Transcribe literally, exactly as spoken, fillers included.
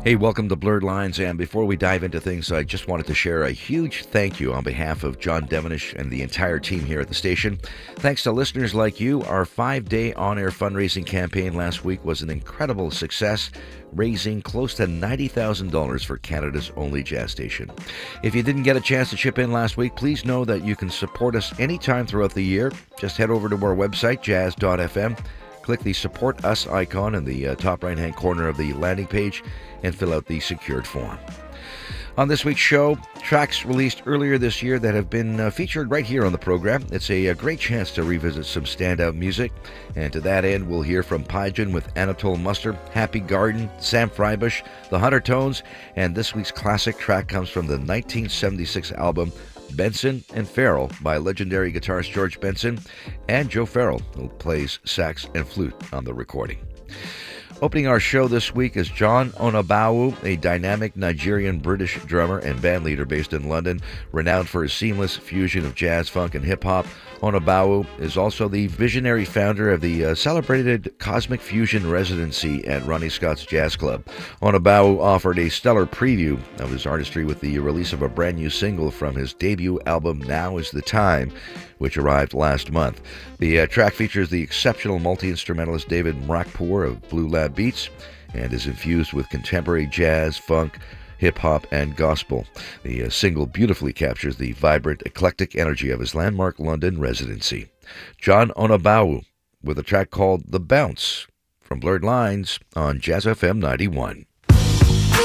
Hey, welcome to Blurred Lines. And before we dive into things, I just wanted to share a huge thank you on behalf of John Devonish and the entire team here at the station. Thanks to listeners like you, our five day on air fundraising campaign last week was an incredible success, raising close to ninety thousand dollars for Canada's only jazz station. If you didn't get a chance to chip in last week, please know that you can support us anytime throughout the year. Just head over to our website, jazz dot f m. Click the Support Us icon in the uh, top right-hand corner of the landing page and fill out the secured form. On this week's show, tracks released earlier this year that have been uh, featured right here on the program. It's a, a great chance to revisit some standout music, and to that end, we'll hear from Pygin with Anatole Muster, Happy Garden, Sam Freibush, The Hunter Tones, and this week's classic track comes from the nineteen seventy-six album Benson and Farrell by legendary guitarist George Benson and Joe Farrell, who plays sax and flute on the recording. Opening our show this week is John Onabawu, a dynamic Nigerian-British drummer and bandleader based in London, renowned for his seamless fusion of jazz, funk, and hip-hop. Onabawu is also the visionary founder of the uh, celebrated Cosmic Fusion residency at Ronnie Scott's Jazz Club. Onabawu offered a stellar preview of his artistry with the release of a brand new single from his debut album, Now Is the Time, which arrived last month. The uh, track features the exceptional multi-instrumentalist David Mrakpour of Blue Lab Beats and is infused with contemporary jazz, funk, hip-hop, and gospel. The uh, single beautifully captures the vibrant, eclectic energy of his landmark London residency. John Onabawu with a track called The Bounce from Blurred Lines on Jazz F M ninety-one.